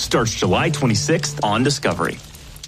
starts July 26th on Discovery.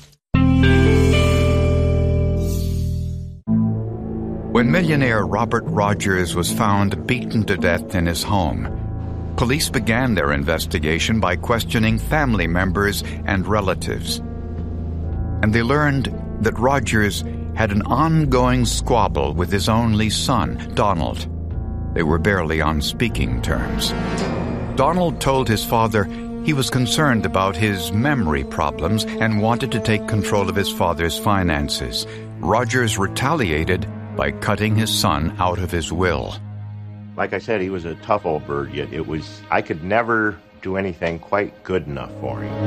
When millionaire Robert Rogers was found beaten to death in his home, police began their investigation by questioning family members and relatives. And they learned that Rogers had an ongoing squabble with his only son, Donald. They were barely on speaking terms. Donald told his father he was concerned about his memory problems and wanted to take control of his father's finances. Rogers retaliated by cutting his son out of his will. Like I said, he was a tough old bird, yet I could never do anything quite good enough for him.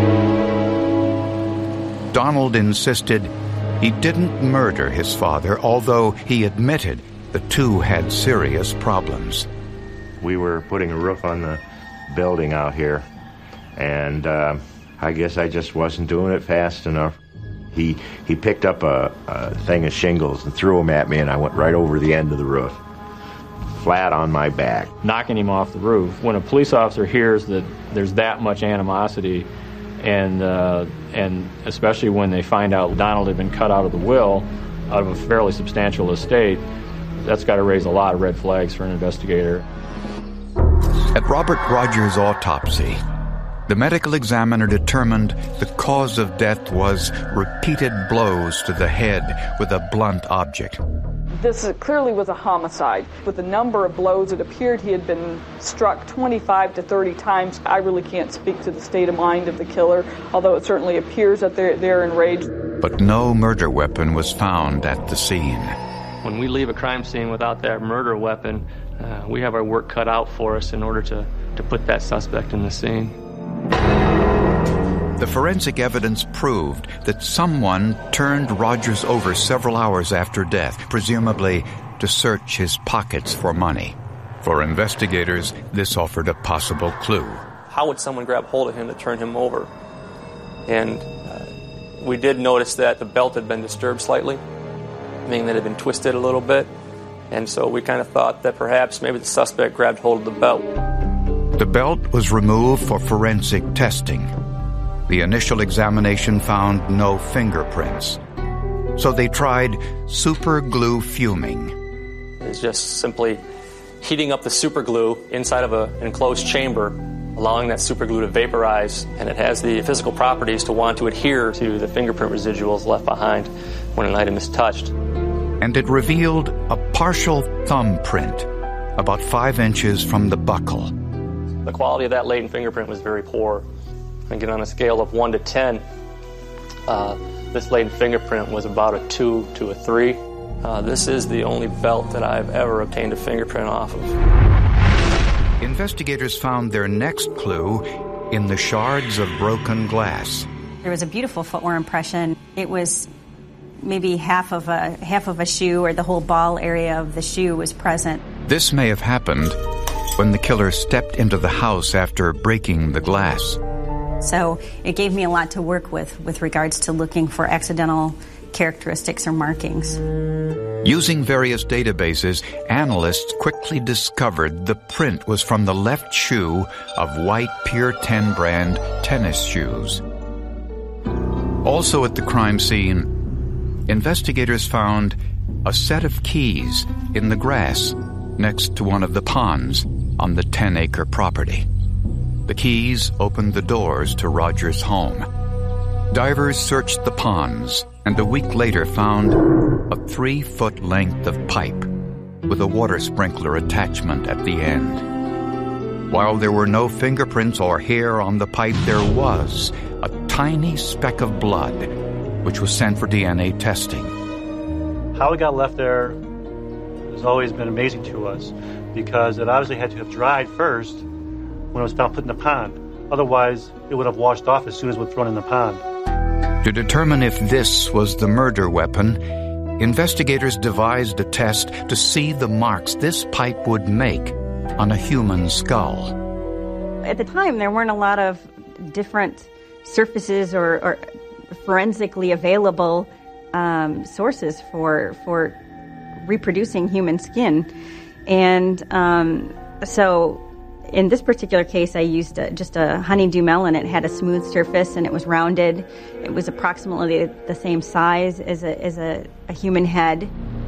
Donald insisted he didn't murder his father, although he admitted the two had serious problems. We were putting a roof on the building out here, and I guess I just wasn't doing it fast enough. He picked up a thing of shingles and threw them at me, and I went right over the end of the roof, flat on my back. Knocking him off the roof. When a police officer hears that there's that much animosity, and especially when they find out Donald had been cut out of the will, out of a fairly substantial estate, that's got to raise a lot of red flags for an investigator. At Robert Rogers' autopsy, the medical examiner determined the cause of death was repeated blows to the head with a blunt object. This clearly was a homicide. With the number of blows, it appeared he had been struck 25 to 30 times. I really can't speak to the state of mind of the killer, although it certainly appears that they're enraged. But no murder weapon was found at the scene. When we leave a crime scene without that murder weapon, we have our work cut out for us in order to put that suspect in the scene. The forensic evidence proved that someone turned Rogers over several hours after death, presumably to search his pockets for money. For investigators, this offered a possible clue. How would someone grab hold of him to turn him over? And we did notice that the belt had been disturbed slightly, meaning that it had been twisted a little bit. And so we kind of thought that perhaps maybe the suspect grabbed hold of the belt. The belt was removed for forensic testing. The initial examination found no fingerprints. So they tried super glue fuming. It's just simply heating up the super glue inside of an enclosed chamber, allowing that super glue to vaporize, and it has the physical properties to want to adhere to the fingerprint residuals left behind when an item is touched. And it revealed a partial thumbprint, about 5 inches from the buckle. The quality of that latent fingerprint was very poor. Again, on a scale of 1 to 10, this latent fingerprint was about a 2 to a 3. This is the only belt that I've ever obtained a fingerprint off of. Investigators found their next clue in the shards of broken glass. There was a beautiful footwear impression. It was maybe half of a shoe, or the whole ball area of the shoe was present. This may have happened when the killer stepped into the house after breaking the glass. So it gave me a lot to work with regards to looking for accidental characteristics or markings. Using various databases, analysts quickly discovered the print was from the left shoe of white Pier 10 brand tennis shoes. Also at the crime scene, investigators found a set of keys in the grass next to one of the ponds on the 10-acre property. The keys opened the doors to Rogers' home. Divers searched the ponds and a week later found a 3-foot length of pipe with a water sprinkler attachment at the end. While there were no fingerprints or hair on the pipe, there was a tiny speck of blood, which was sent for DNA testing. How it got left there has always been amazing to us, because it obviously had to have dried first when it was found put in the pond. Otherwise, it would have washed off as soon as it was thrown in the pond. To determine if this was the murder weapon, investigators devised a test to see the marks this pipe would make on a human skull. At the time, there weren't a lot of different surfaces or forensically available sources for reproducing human skin. And so In this particular case, I used just a honeydew melon. It had a smooth surface and it was rounded. It was approximately the same size as a human head.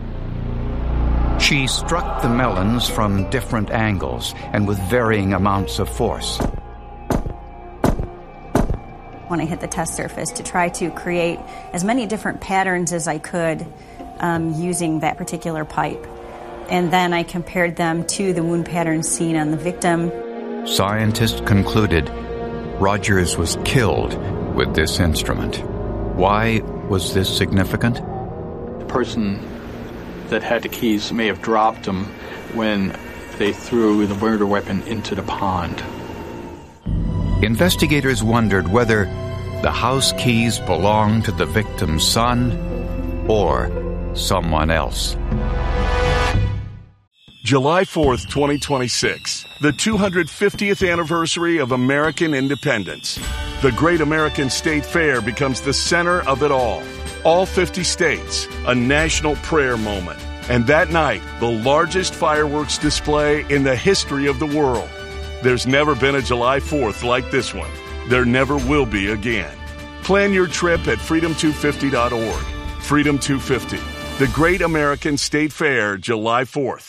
She struck the melons from different angles and with varying amounts of force. When I hit the test surface, to try to create as many different patterns as I could using that particular pipe. And then I compared them to the wound patterns seen on the victim. Scientists concluded Rogers was killed with this instrument. Why was this significant? The person that had the keys may have dropped them when they threw the murder weapon into the pond. Investigators wondered whether the house keys belonged to the victim's son or someone else. July 4th, 2026, the 250th anniversary of American independence. The Great American State Fair becomes the center of it all. All 50 states, a national prayer moment. And that night, the largest fireworks display in the history of the world. There's never been a July 4th like this one. There never will be again. Plan your trip at freedom250.org. Freedom 250, the Great American State Fair, July 4th.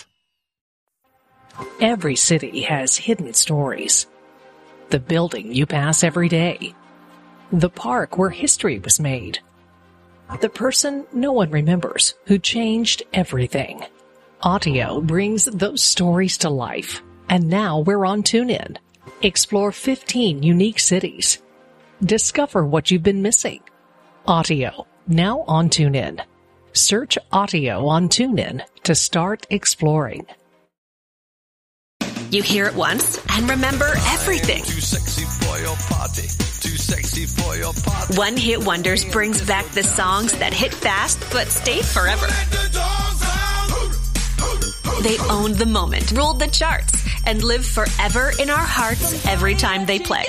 Every city has hidden stories. The building you pass every day. The park where history was made. The person no one remembers who changed everything. Audio brings those stories to life. And now we're on TuneIn. Explore 15 unique cities. Discover what you've been missing. Audio, now on TuneIn. Search Audio on TuneIn to start exploring. You hear it once and remember everything. Too sexy for your party. Too sexy for your party. One Hit Wonders brings back the songs that hit fast but stayed forever. They owned the moment, ruled the charts, and live forever in our hearts every time they play.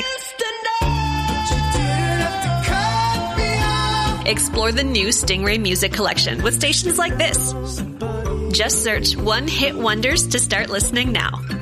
Explore the new Stingray Music Collection with stations like this. Just search One Hit Wonders to start listening now.